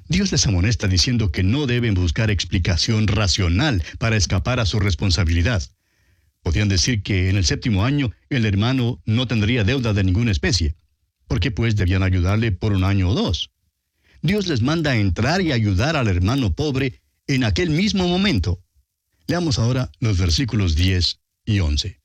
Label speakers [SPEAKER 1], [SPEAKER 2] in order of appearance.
[SPEAKER 1] Dios les amonesta diciendo que no deben buscar explicación racional para escapar a su responsabilidad. Podrían decir que en el 7º año el hermano no tendría deuda de ninguna especie. ¿Por qué pues debían ayudarle por 1 año o 2? Dios les manda a entrar y ayudar al hermano pobre en aquel mismo momento. Leamos ahora los versículos 10 y 11.